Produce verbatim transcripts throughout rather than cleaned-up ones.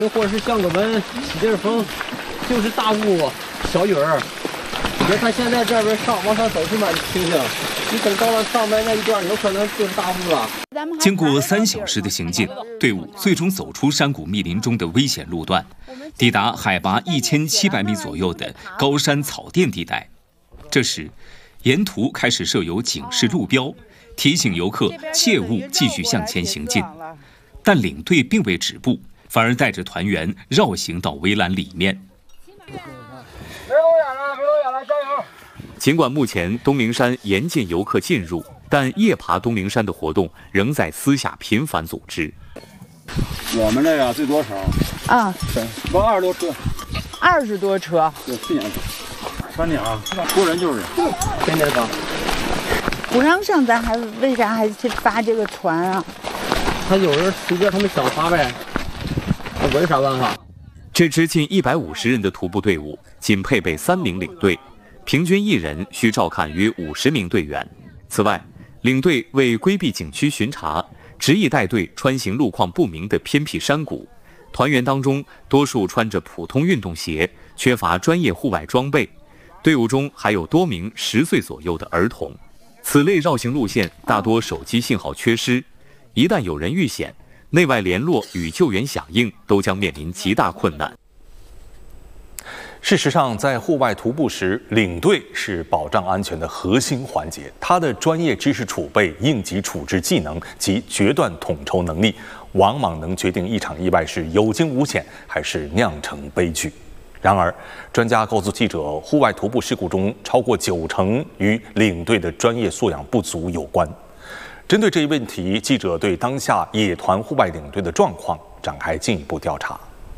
或者是向个门、起劲风，就是大雾、小雨儿。你看他现在这边上往上走是蛮清静，你等到了上面那一段，有可能就是大雾了。 经过三小时的行进，队伍最终走出山谷密林中的危险路段，抵达海拔一千七百米左右的高山草甸地带。这时，沿途开始设有警示路标，提醒游客切勿继续向前行进。但领队并未止步，反而带着团员绕行到围栏里面。 别走远了，别走远了，加油！ 尽管目前东陵山严禁游客进入，但夜爬东陵山的活动仍在私下频繁组织。 我们这个最多少？ 啊， 不二十多车。 二十多车。 对，去年三年啊，多人就是天天上。 不让上，咱还为啥还去发这个船啊？ 他有人随便他们想发呗，我有啥办法？ 这支近一百五十人的徒步队伍仅配备三名领队，平均一人需照看约五十名队员。此外，领队为规避景区巡查，执意带队穿行路况不明的偏僻山谷。团员当中，多数穿着普通运动鞋，缺乏专业户外装备。队伍中还有多名十岁左右的儿童。此类绕行路线大多手机信号缺失，一旦有人遇险，内外联络与救援响应都将面临极大困难。 事实上，在户外徒步时，领队是保障安全的核心环节。他的专业知识储备、应急处置技能及决断统筹能力，往往能决定一场意外是有惊无险，还是酿成悲剧。然而，专家告诉记者，户外徒步事故中超过九成与领队的专业素养不足有关。针对这一问题，记者对当下野团户外领队的状况展开进一步调查。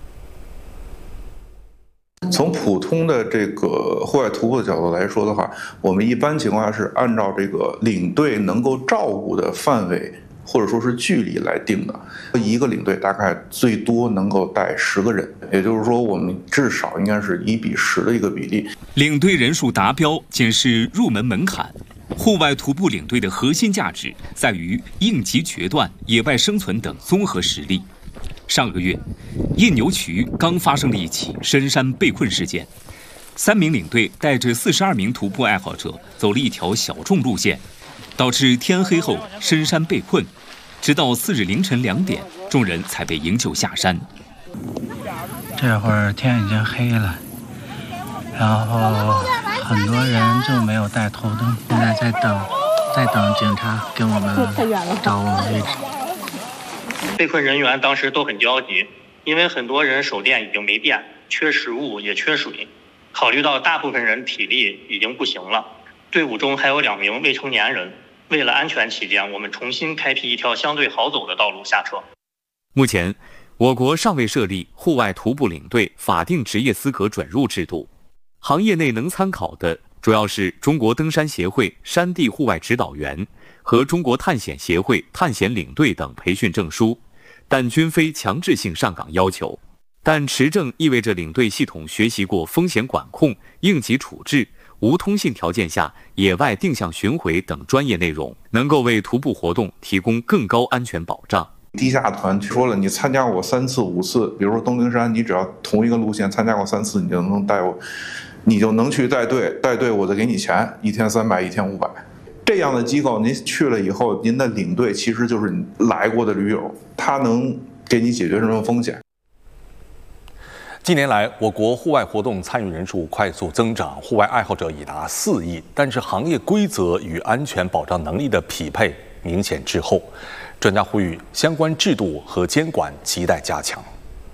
从普通的这个户外徒步的角度来说的话，我们一般情况下是按照这个领队能够照顾的范围或者说是距离来定的。一个领队大概最多能够带十个人，也就是说我们至少应该是一比十的一个比例。 领队人数达标仅是入门门槛。户外徒步领队的核心价值在于应急决断、野外生存等综合实力。上个月，印牛渠刚发生了一起深山被困事件，三名领队带着四十二名徒步爱好者走了一条小众路线，导致天黑后深山被困，直到次日凌晨两点，众人才被营救下山。 这会儿天已经黑了，然后很多人就没有带头灯，现在在等，在等警察给我们找我们位置。 被困人员当时都很焦急，因为很多人手电已经没电，缺食物也缺水。考虑到大部分人体力已经不行了，队伍中还有两名未成年人，为了安全起见，我们重新开辟一条相对好走的道路下车。 目前，我国尚未设立户外徒步领队法定职业资格准入制度，行业内能参考的主要是中国登山协会山地户外指导员和中国探险协会探险领队等培训证书，但均非强制性上岗要求。但持证意味着领队系统学习过风险管控、应急处置、无通信条件下野外定向巡回等专业内容，能够为徒步活动提供更高安全保障。 地下团说了，你参加过三次、五次，比如说东陵山，你只要同一个路线参加过三次，你就能带我，你就能去带队，带队我就给你钱，一天三百，一天五百。这样的机构，您去了以后，您的领队其实就是你来过的驴友，他能给你解决什么风险？ 近年来，我国户外活动参与人数快速增长，户外爱好者已达四亿，但是行业规则与安全保障能力的匹配明显滞后。专家呼吁相关制度和监管亟待加强。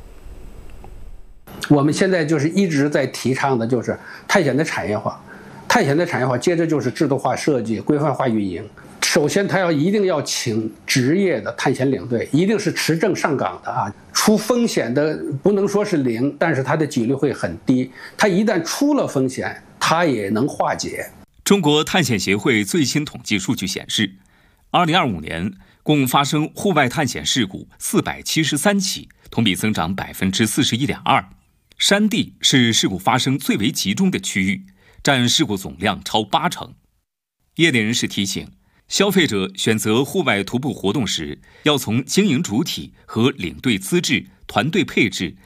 我们现在就是一直在提倡的就是探险的产业化，探险的产业化，接着就是制度化设计、规范化运营。首先，他要一定要请职业的探险领队，一定是持证上岗的啊。出风险的不能说是零，但是它的几率会很低。他一旦出了风险，他也能化解。 中国探险协会最新统计数据显示，二零二五年共发生户外探险事故四百七十三起，同比增长百分之四十一点二。山地是事故发生最为集中的区域，占事故总量超八成。业内人士提醒，消费者选择户外徒步活动时，要从经营主体和领队资质、团队配置、